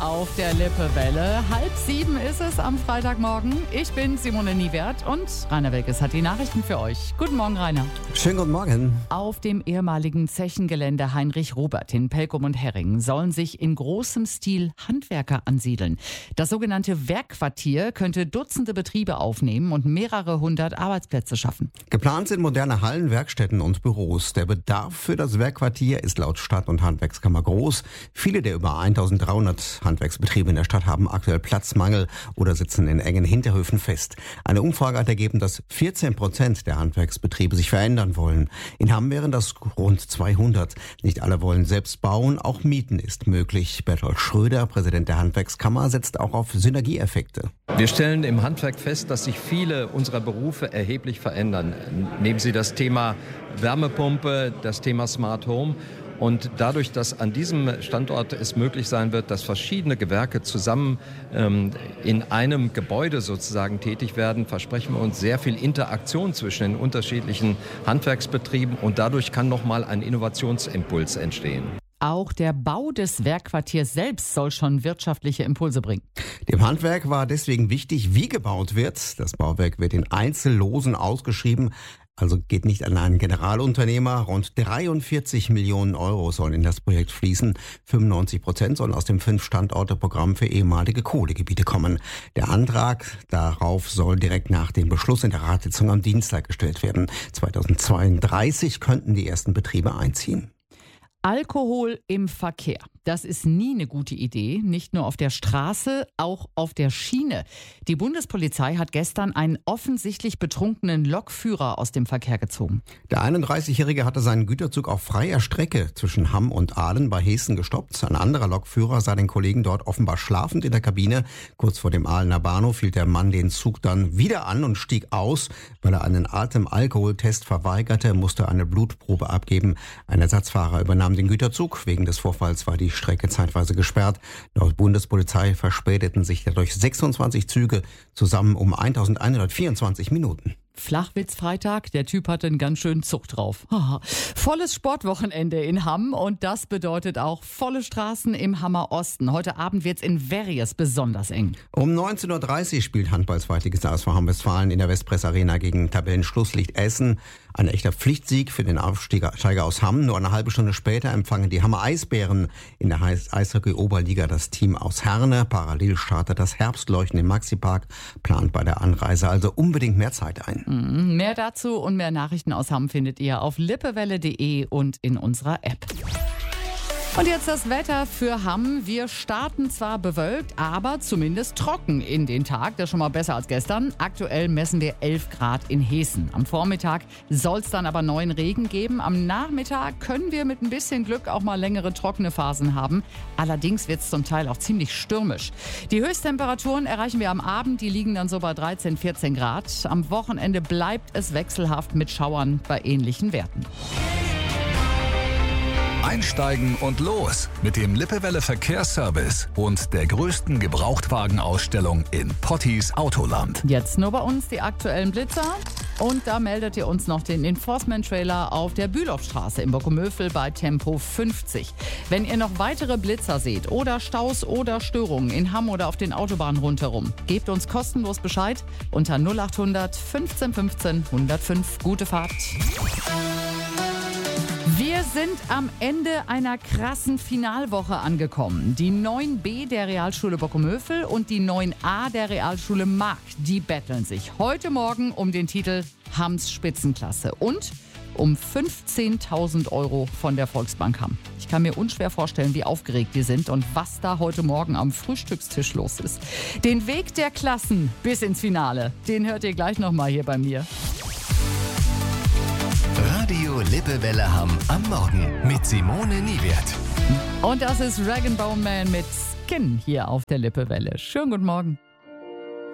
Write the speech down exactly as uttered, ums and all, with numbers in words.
Auf der Lippewelle. Halb sieben ist es am Freitagmorgen. Ich bin Simone Niewert und Rainer Welkes hat die Nachrichten für euch. Guten Morgen, Rainer. Schönen guten Morgen. Auf dem ehemaligen Zechengelände Heinrich Robert in Pelkum und Herring sollen sich in großem Stil Handwerker ansiedeln. Das sogenannte Werkquartier könnte Dutzende Betriebe aufnehmen und mehrere hundert Arbeitsplätze schaffen. Geplant sind moderne Hallen, Werkstätten und Büros. Der Bedarf für das Werkquartier ist laut Stadt- und Handwerkskammer groß. Viele der über eintausenddreihundert Handwerksbetriebe in der Stadt haben aktuell Platzmangel oder sitzen in engen Hinterhöfen fest. Eine Umfrage hat ergeben, dass vierzehn Prozent der Handwerksbetriebe sich verändern wollen. In Hamm wären das rund zweihundert. Nicht alle wollen selbst bauen, auch Mieten ist möglich. Bertolt Schröder, Präsident der Handwerkskammer, setzt auch auf Synergieeffekte. Wir stellen im Handwerk fest, dass sich viele unserer Berufe erheblich verändern. Nehmen Sie das Thema Wärmepumpe, das Thema Smart Home. Und dadurch, dass an diesem Standort es möglich sein wird, dass verschiedene Gewerke zusammen ähm, in einem Gebäude sozusagen tätig werden, versprechen wir uns sehr viel Interaktion zwischen den unterschiedlichen Handwerksbetrieben und dadurch kann nochmal ein Innovationsimpuls entstehen. Auch der Bau des Werkquartiers selbst soll schon wirtschaftliche Impulse bringen. Dem Handwerk war deswegen wichtig, wie gebaut wird. Das Bauwerk wird in Einzellosen ausgeschrieben. Also geht nicht an einen Generalunternehmer. Rund dreiundvierzig Millionen Euro sollen in das Projekt fließen. fünfundneunzig Prozent sollen aus dem Fünf-Standorte-Programm für ehemalige Kohlegebiete kommen. Der Antrag darauf soll direkt nach dem Beschluss in der Ratssitzung am Dienstag gestellt werden. zweitausendzweiunddreißig könnten die ersten Betriebe einziehen. Alkohol im Verkehr. Das ist nie eine gute Idee, nicht nur auf der Straße, auch auf der Schiene. Die Bundespolizei hat gestern einen offensichtlich betrunkenen Lokführer aus dem Verkehr gezogen. Der einunddreißigjährige hatte seinen Güterzug auf freier Strecke zwischen Hamm und Aalen bei Hessen gestoppt. Ein anderer Lokführer sah den Kollegen dort offenbar schlafend in der Kabine. Kurz vor dem Aalener Bahnhof hielt der Mann den Zug dann wieder an und stieg aus. Weil er einen Atemalkoholtest verweigerte, musste eine Blutprobe abgeben. Ein Ersatzfahrer übernahm den Güterzug. Wegen des Vorfalls war die Strecke zeitweise gesperrt. Laut Bundespolizei verspäteten sich dadurch sechsundzwanzig Züge, zusammen um eintausendeinhundertvierundzwanzig Minuten. Flachwitz-Freitag, der Typ hatte einen ganz schönen Zug drauf. Volles Sportwochenende in Hamm und das bedeutet auch volle Straßen im Hammer Osten. Heute Abend wird's in Verries besonders eng. Um neunzehn Uhr dreißig spielt Handball-Zweitligist A S V Hamm-Westfalen in der Westpress Arena gegen Tabellenschlusslicht Essen. Ein echter Pflichtsieg für den Aufsteiger aus Hamm. Nur eine halbe Stunde später empfangen die Hammer Eisbären in der Eishockey-Oberliga das Team aus Herne. Parallel startet das Herbstleuchten im Maxipark, plant bei der Anreise also unbedingt mehr Zeit ein. Mhm. Mehr dazu und mehr Nachrichten aus Hamm findet ihr auf lippewelle punkt de und in unserer App. Und jetzt das Wetter für Hamm. Wir starten zwar bewölkt, aber zumindest trocken in den Tag. Das ist schon mal besser als gestern. Aktuell messen wir elf Grad in Hessen. Am Vormittag soll es dann aber neuen Regen geben. Am Nachmittag können wir mit ein bisschen Glück auch mal längere trockene Phasen haben. Allerdings wird es zum Teil auch ziemlich stürmisch. Die Höchsttemperaturen erreichen wir am Abend. Die liegen dann so bei dreizehn, vierzehn Grad. Am Wochenende bleibt es wechselhaft mit Schauern bei ähnlichen Werten. Einsteigen und los mit dem Lippewelle Verkehrsservice und der größten Gebrauchtwagenausstellung in Potties Autoland. Jetzt nur bei uns die aktuellen Blitzer. Und da meldet ihr uns noch den Enforcement-Trailer auf der Bülowstraße in Bockumövel bei Tempo fünfzig. Wenn ihr noch weitere Blitzer seht oder Staus oder Störungen in Hamm oder auf den Autobahnen rundherum, gebt uns kostenlos Bescheid unter null achthundert fünfzehn fünfzehn hundertfünf. Gute Fahrt. Wir sind am Ende einer krassen Finalwoche angekommen. Die neun B der Realschule Bockumövel und die neun A der Realschule Mark, die betteln sich heute Morgen um den Titel Hamms Spitzenklasse und um fünfzehntausend Euro von der Volksbank Hamm. Ich kann mir unschwer vorstellen, wie aufgeregt die sind und was da heute Morgen am Frühstückstisch los ist. Den Weg der Klassen bis ins Finale, den hört ihr gleich nochmal hier bei mir. Radio Lippewelle Hamm am Morgen mit Simone Niewert. Und das ist Rag and Bone Man mit Skin hier auf der Lippewelle. Schönen guten Morgen.